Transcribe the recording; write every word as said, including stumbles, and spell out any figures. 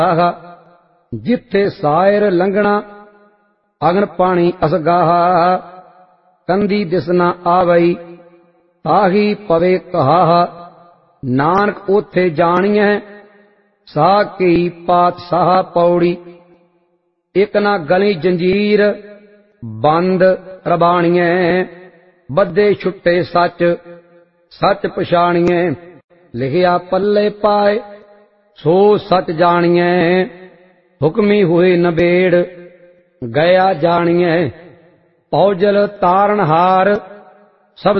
ਆਹਾ ਜਿੱਥੇ ਸਾਇਰ ਲੰਘਣਾ ਅਗਨ ਪਾਣੀ ਅਸਗਾਹਾ ਕੰਦੀ ਦਿਸਨਾ ਆਵਈ ਤਾਹੀ ਪਵੇ ਕਹਾਹਾ ਨਾਨਕ ਉਥੇ ਜਾਣੀਐ ਸਾਹ ਕੀ ਪਾਤਸ਼ਾਹ ਪੌੜੀ ਇਕ ਨਾ ਗਲੀ ਜੰਜੀਰ ਬੰਦ ਰਬਾਣੀਐ ਬੱਧੇ ਛੁੱਟੇ ਸੱਚ ਸੱਚ ਪਛਾਣੀਐ ਲਿਖਿਆ ਪੱਲੇ ਪਾਏ ਸੋ ਸੱਚ ਜਾਣੀਐ ਹੁਕਮੀ ਹੋਏ ਨਬੇੜ ਗਿਆ ਜਾਣੀਐ ਪੌਜਲ ਤਾਰਨ ਹਾਰ